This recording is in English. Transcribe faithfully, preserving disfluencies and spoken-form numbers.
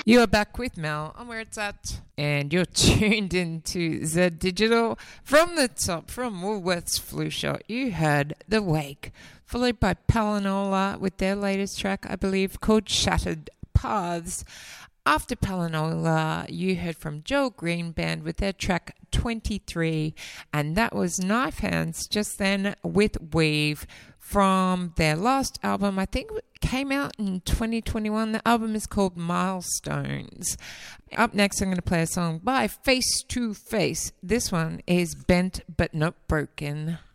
You're back with Mel on Where It's At, and you're tuned into Z Digital. From the top, from Woolworths Flu Shot, you heard The Wake, followed by Palinola with their latest track, I believe, called Shattered Paths. After Palinola, you heard from Joel Green Band with their track twenty-three, and that was Knife Hands just then with Weave from their last album. I think it came out in twenty twenty-one. The album is called Milestones. Up next, I'm going to play a song by Face to Face. This one is Bent But Not Broken.